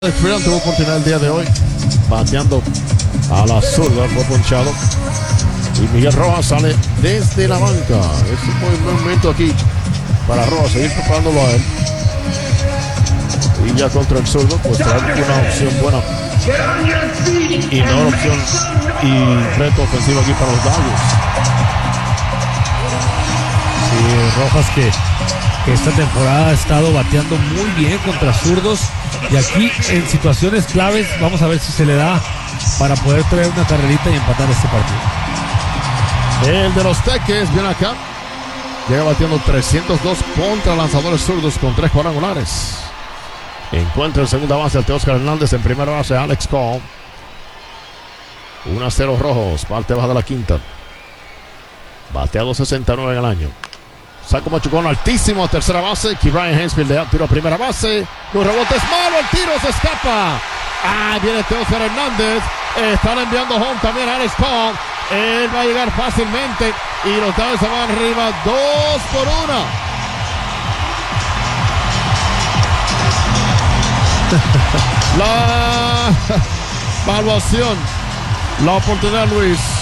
Freeland tuvo oportunidad el día de hoy, bateando a la zurda, fue ponchado. Y Miguel Rojas sale desde la banca. Es un buen momento aquí para Rojas, seguir preparándolo a él. Y ya contra el zurdo, pues trae una opción buena. Y mejor opción y reto ofensivo aquí para los Dodgers. Sí, Rojas que esta temporada ha estado bateando muy bien contra zurdos. Y aquí en situaciones claves vamos a ver si se le da para poder traer una carrerita y empatar este partido. El de los Teques viene acá. Llega batiendo 302 contra lanzadores zurdos con 3 cuadrangulares. Encuentra en segunda base al Teóscar Hernández. En primera base Alex Cole. 1-0 Rojos. Parte baja de la quinta. Bateado 69 en el año. Saco machucón altísimo a tercera base. Ke'Bryan Hansfield de tiro a primera base. Los rebotes malo. El tiro se escapa. Viene Teóscar Hernández. Están enviando home también a Alex Cole. Él va a llegar fácilmente. Y los Dodgers se van arriba 2-1. La evaluación. La oportunidad, Luis.